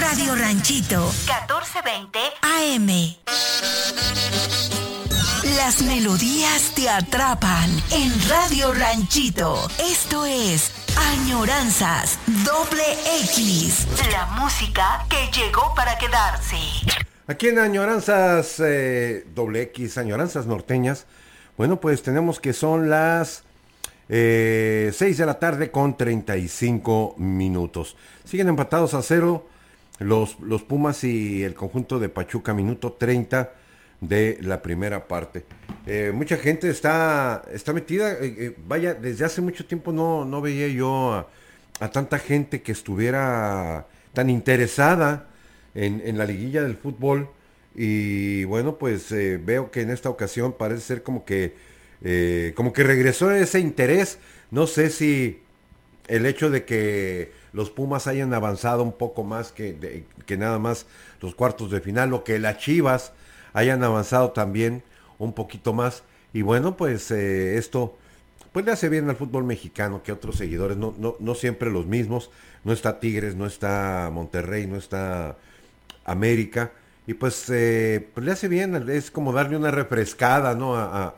Radio Ranchito, 1420 AM. Las melodías te atrapan en Radio Ranchito. Esto es Añoranzas X. La música que llegó para quedarse. Aquí en Añoranzas X, Añoranzas Norteñas. Bueno, pues tenemos que son las 6 de la tarde con 35 minutos. Siguen empatados a 0 los Pumas y el conjunto de Pachuca, minuto 30 de la primera parte. Mucha gente está metida, vaya, desde hace mucho tiempo no veía yo a tanta gente que estuviera tan interesada en la liguilla del fútbol. Y bueno, pues veo que en esta ocasión parece ser como que regresó ese interés. No sé si el hecho de que los Pumas hayan avanzado un poco más que nada más los cuartos de final, o que las Chivas hayan avanzado también un poquito más. Y bueno, pues esto pues le hace bien al fútbol mexicano, que otros seguidores, no siempre los mismos. No está Tigres, no está Monterrey, no está América. Y pues le hace bien, es como darle una refrescada, ¿no?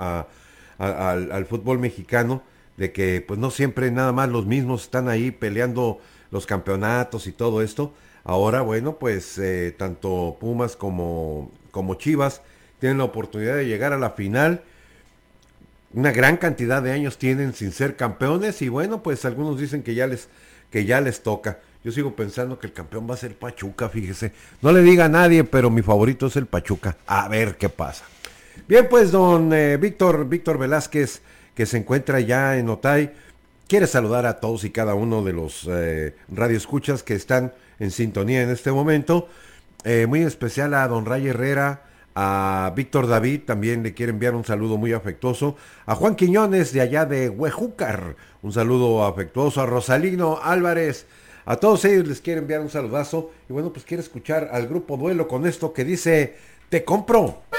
Al fútbol mexicano, de que pues no siempre nada más los mismos están ahí peleando los campeonatos y todo esto. Ahora, bueno, pues tanto Pumas como Chivas tienen la oportunidad de llegar a la final. Una gran cantidad de años tienen sin ser campeones, y bueno, pues algunos dicen que ya les toca. Yo sigo pensando que el campeón va a ser Pachuca, fíjese. No le diga a nadie, pero mi favorito es el Pachuca. A ver qué pasa. Bien, pues don Víctor Velázquez, que se encuentra ya en Otay, quiere saludar a todos y cada uno de los radioescuchas que están en sintonía en este momento. Muy especial a don Ray Herrera, a Víctor David, también le quiere enviar un saludo muy afectuoso. A Juan Quiñones, de allá de Huejúcar, un saludo afectuoso. A Rosalino Álvarez, a todos ellos les quiere enviar un saludazo. Y bueno, pues quiere escuchar al grupo Duelo con esto que dice: te compro.